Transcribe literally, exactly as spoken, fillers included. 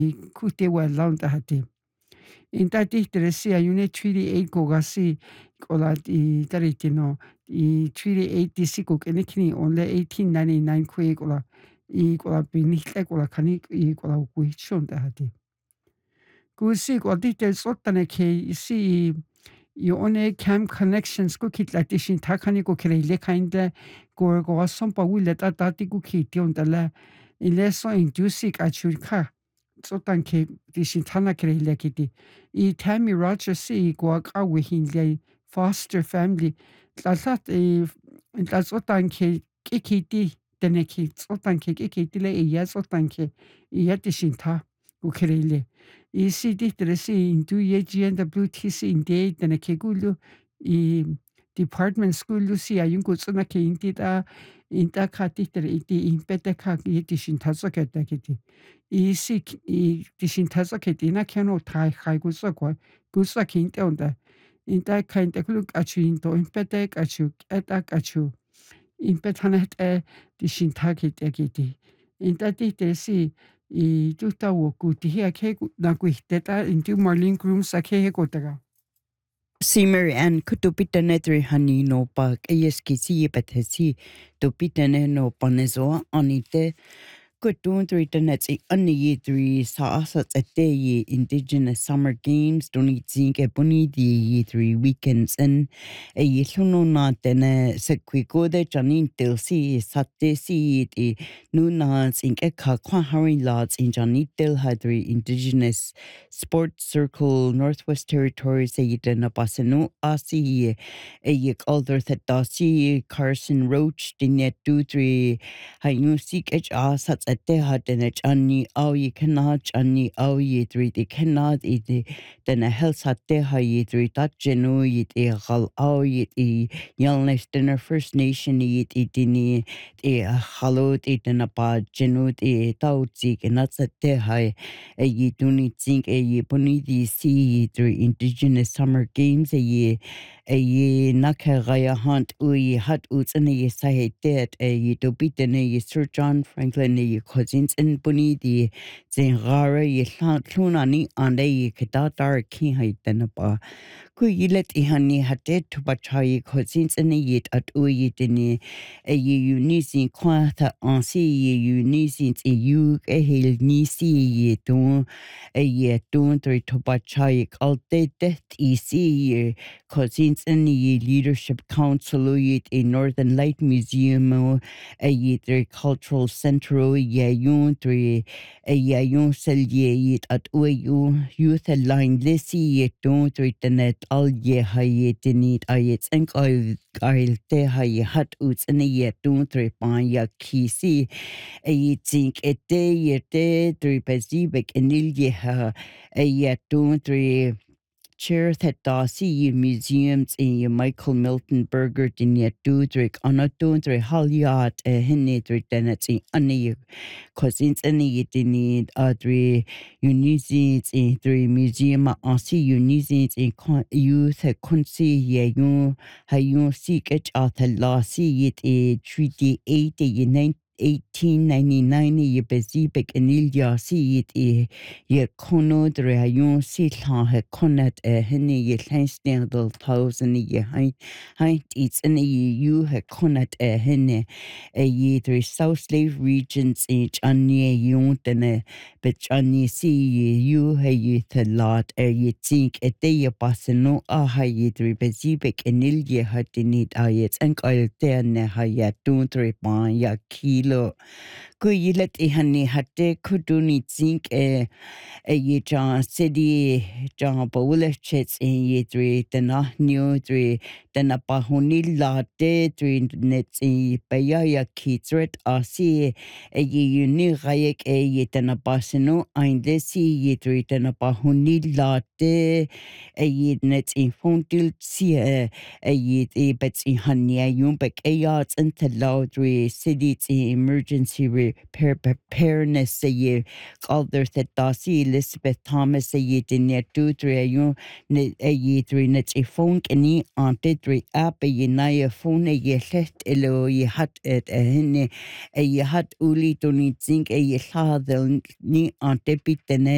kute walaun tahati. Inta tihteresi ayune treaty eight kogasi kola i taritino i treaty eight disiko kenikini onle eighteen ninety-nine kwe kola i kola binihtle kola kani i kola kuichon tahati. Kusi kola tihter sotane ke si i one Camp Connections ko kitlatishin takani ko kreile kainde ko ko sompa wile ta tati ko kition tala ileso indusi kachurka sotan ke tishin tana kreile kiti I Tammy Rogers si ko ka wihin foster family tlasat i tlasotan ke kikiti teneki sotan ke kikiti le iya sotan ke iya tishin ta ko kreile I si dihteresi indu ye G N W T C inde teneki gulu I department school si ayun ko tsuna ke intita inta kati ter iti impete ka iti shintazo keta kiti I si I tishin tazo keti na keno tai khai gusa kwa gusa kinte onda inta kainte kulu kachu into impete kachu eta kachu impetanete e tishin takite kiti inta tite si I tuta woku tihia ke na kuiteta into Marlene Groom sa ke he kotara. Si Mary Ann kutupita netri hani no pa eyeski si petesi tupita ne no panezo anite kutun three tenets ani ye three sa asat at ye Indigenous Summer Games doni zinc e boni di ye three weekends and e ye luno na tene sekwi go de janin tel si satte si e nuna zinc e ka kwa harin lots in janitel hadri Indigenous Sports Circle Northwest Territories e yitena pasenu asi e ye alder that dasi Carson Roach dinet two three hayun sik h asat at the hat and a chani au ye cannot chani au ye three they cannot eat then a health hat the hay three that genu yit a hal au yit e yelness dinner First Nation yit itini a halot it in a pa genu e tauti and that's at the high a ye do need think a ye boni di see through Indigenous Summer Games a ye a ye nakaraya hunt ui hat uts and a ye say dead a ye do beat and a ye Sir John Franklin a ye cousins and boni di zingara ye luna ni and a ye kadatar king height and a pa ku yilet ihani hate to bachai cousins and a yet at ui dini a ye unisi quata on see ye unisi a you a hill nisi ye don a ye don three to bachai all day death easy cousins and ye leadership council yet a Northern Light Museum a ye three cultural center ye yun three a ye yun sel ye yet at ui youth line lisi ye don three the net all ye haye dinit ayets and oil oil te haye hat uts and ye don three pan ya kisi a ye think a day ye te three pesibek and ye ha a ye don three chair that Darcy museums in your Michael Milton Burger in your Dudrick on a Dundre Halyard a Henedrick Dennetti any cousins any need Adri Unisins in three museum on see Unisins in youth a consi ye you how you seek it out a law see it a treaty eighty ye eighteen ninety-nine ye bezibek enilya si it e ye kono dre ayon si la he konet e hene ye lensnerdel thousand ye hein hein it's in ye you he konet e hene e ye three South Slave regions each anye yon tene but anye si ye you he ye the lot e ye think e de ye baseno a ha ye three bezibek enilye hatinit ayets and oil terne ha ya don't three pan ya kilo ku yilet ihani hatte kuduni think e e ye jan city jan bowle chits in ye three tena new three tena pahuni la de three net e paya ya kitret asi e ye uni gayek e ye tena paseno ein desi ye three tena pahuni la de e ye net in fontil si e ye e bets in hania yum bek e yards and the laudry city emergency repair preparedness say ye calder that dasi Elizabeth Thomas say ye dinya two three you ne e ye three net e phone any ante three app ye na ye phone ye left elo ye hat et e hene e ye hat uli to ni think e ye ha del ni ante pitene